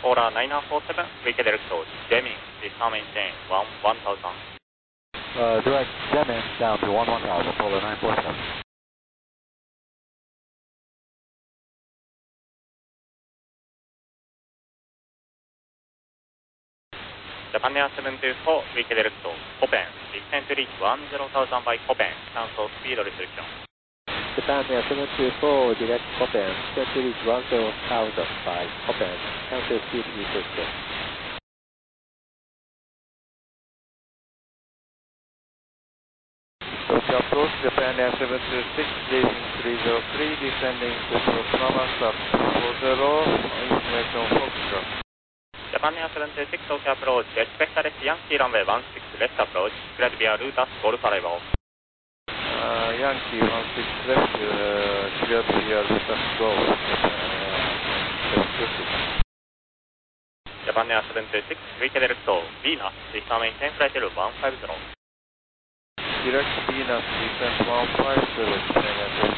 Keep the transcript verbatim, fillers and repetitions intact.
Polar nine four seven, weak direct hold, jamming, distant maintain, one, one thousand. Uh, direct jamming down to one one thousand, Polar nine four seven. Japan Air seven two four, weak direct hold, Copen, descend to reach one zero thousand by Copen, cancel speed restriction. Japan Air seven two four, direct Copen, descend to reach one zero thousand by Copen, cancel speed restriction. Tokyo approach, Japan Air seven two six, gazing three zero three, descending to Yokohama, stop four zero, information Foxtrot. Japan Air seven two six, Tokyo approach, expect arrest Yankee runway one six, left approach, cleared via Lutas, Golf arrival. Uh, Yankee one six left, uh, cleared via Lutas, Golf, seven two six. Japan Air seven two six, weak direct hold, Venus, distant maintain flight level one five zero. Direct Venus, descent one five zero, Japan Air